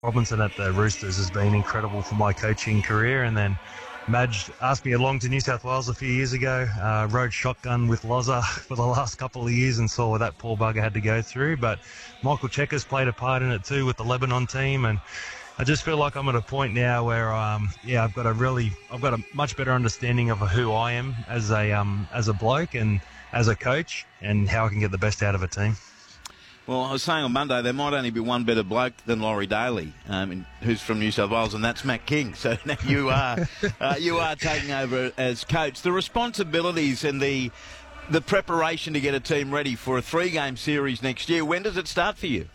Robinson at the Roosters has been incredible for my coaching career. And then Madge asked me along to New South Wales a few years ago, rode shotgun with Loza for the last couple of years and saw what that poor bugger had to go through. But Michael Cheika's played a part in it too with the Lebanon team. And I just feel like I'm at a point now where, I've got a much better understanding of who I am as a bloke and as a coach and how I can get the best out of a team. Well, I was saying on Monday there might only be one better bloke than Laurie Daly, who's from New South Wales, and that's Matt King. So now you are taking over as coach. The responsibilities and the preparation to get a team ready for a 3-game series next year. When does it start for you?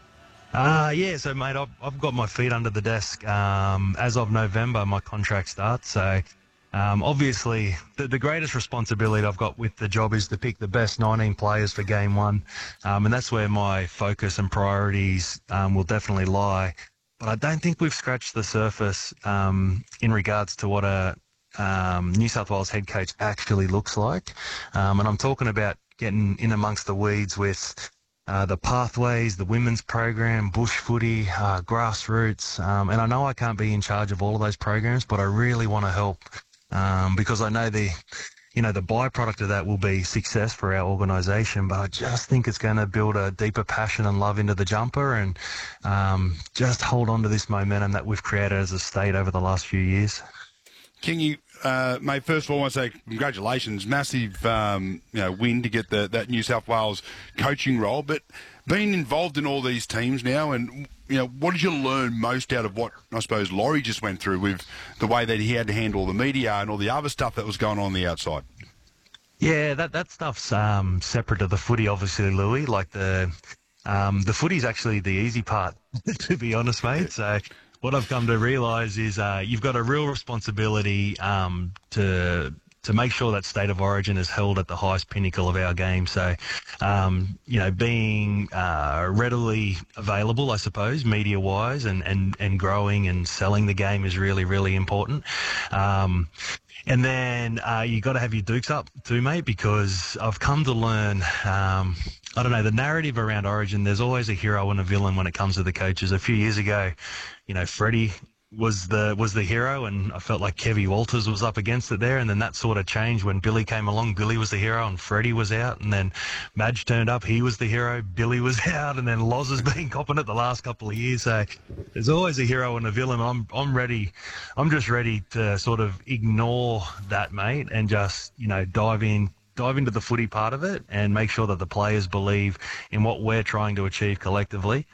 So mate, I've got my feet under the desk. As of November, my contract starts. So obviously, the greatest responsibility I've got with the job is to pick the best 19 players for game one. And that's where my focus and priorities will definitely lie. But I don't think we've scratched the surface in regards to what a New South Wales head coach actually looks like. And I'm talking about getting in amongst the weeds with the pathways, the women's program, bush footy, grassroots. And I know I can't be in charge of all of those programs, but I really want to help because I know the byproduct of that will be success for our organisation. But I just think it's going to build a deeper passion and love into the jumper and just hold on to this momentum that we've created as a state over the last few years. Kingy, mate, first of all, I want to say congratulations. Massive win to get that New South Wales coaching role. But being involved in all these teams now, and what did you learn most out of what, I suppose, Laurie just went through with the way that he had to handle the media and all the other stuff that was going on the outside? Yeah, that stuff's separate to the footy, obviously, Louis. Like the footy's actually the easy part, to be honest, mate. So what I've come to realise is you've got a real responsibility to make sure that state of origin is held at the highest pinnacle of our game. So, being readily available, I suppose, media-wise, and growing and selling the game is really, really important. And then you got to have your dukes up too, mate, because I've come to learn, the narrative around Origin, there's always a hero and a villain when it comes to the coaches. A few years ago, Freddie was the hero, and I felt like Kevy Walters was up against it there, and then that sort of changed when Billy came along. Billy was the hero and Freddie was out, and then Madge turned up, he was the hero, Billy was out, and then Loz has been copping it the last couple of years. So there's always a hero and a villain. I'm just ready to sort of ignore that, mate, and just dive into the footy part of it and make sure that the players believe in what we're trying to achieve collectively.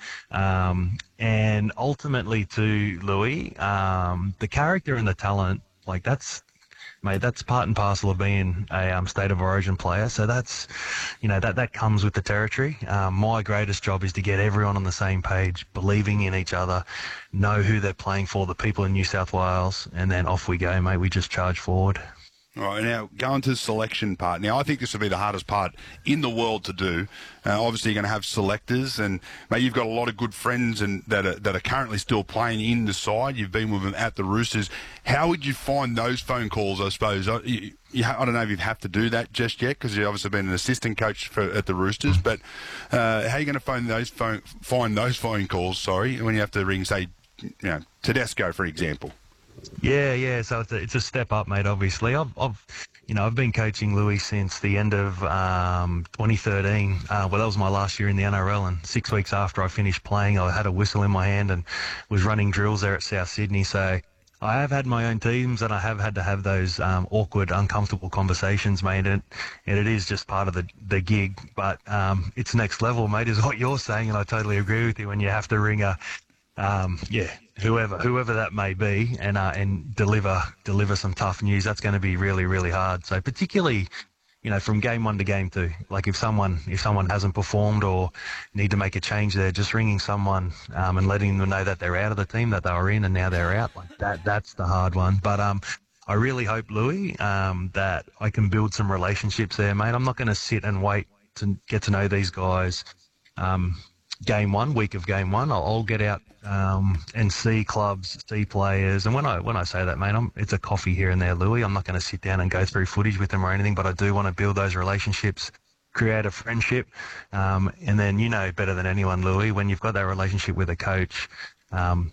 And ultimately too, Louis, the character and the talent, like that's part and parcel of being a state of origin player. So that's, that comes with the territory. My greatest job is to get everyone on the same page, believing in each other, know who they're playing for, the people in New South Wales, and then off we go, mate. We just charge forward. All right, now going to the selection part. Now, I think this will be the hardest part in the world to do. Obviously, you're going to have selectors, and mate, you've got a lot of good friends and that are currently still playing in the side. You've been with them at the Roosters. How would you find those phone calls? I suppose I don't know if you'd have to do that just yet because you've obviously been an assistant coach at the Roosters. But how are you going to find those phone calls? Sorry, when you have to ring, say, Tedesco, for example. Yeah. So it's a step up, mate. Obviously, I've been coaching Louis since the end of 2013. That was my last year in the NRL, and 6 weeks after I finished playing, I had a whistle in my hand and was running drills there at South Sydney. So I have had my own teams, and I have had to have those awkward, uncomfortable conversations, mate. And it is just part of the gig. But it's next level, mate, is what you're saying, and I totally agree with you. When you have to ring whoever that may be, and deliver some tough news, that's going to be really, really hard. So particularly, from game one to game two, like if someone hasn't performed or need to make a change there, just ringing someone and letting them know that they're out of the team, that they were in and now they're out, like that's the hard one. But I really hope, Louis, that I can build some relationships there, mate. I'm not going to sit and wait to get to know these guys. Week of game one, I'll get out and see clubs, see players. And when I say that, mate, it's a coffee here and there, Louis. I'm not going to sit down and go through footage with them or anything, but I do want to build those relationships, create a friendship. And then better than anyone, Louis, when you've got that relationship with a coach, Um,